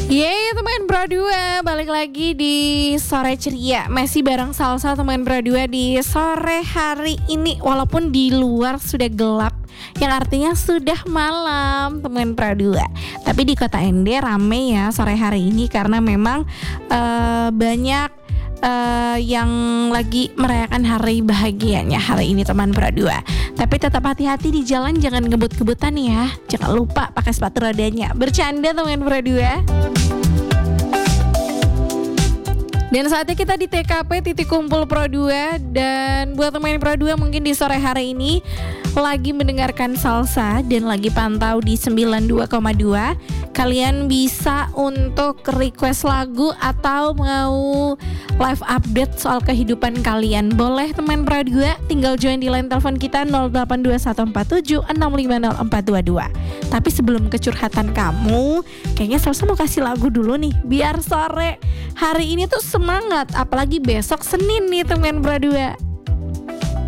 Yeay teman Pro 2, balik lagi di Sore Ceria. Masih bareng Salsa teman Pro 2 di sore hari ini. Walaupun di luar sudah gelap, yang artinya sudah malam teman Pro 2. Tapi di kota Ende rame ya sore hari ini, karena memang banyak yang lagi merayakan hari bahagianya hari ini teman Pro 2. Tapi tetap hati-hati di jalan, jangan ngebut-ngebutan ya. Jangan lupa pakai sepatu rodanya. Bercanda teman Pro 2. Dan saatnya kita di TKP titik kumpul Pro 2. Dan buat teman Pro 2 mungkin di sore hari ini lagi mendengarkan Salsa dan lagi pantau di 92,2, kalian bisa untuk request lagu atau mau live update soal kehidupan kalian. Boleh teman Pro 2, tinggal join di line telepon kita 082147650422. Tapi sebelum kecurhatan kamu, kayaknya Salsa mau kasih lagu dulu nih, biar sore hari ini tuh semangat, apalagi besok Senin nih teman Pro 2.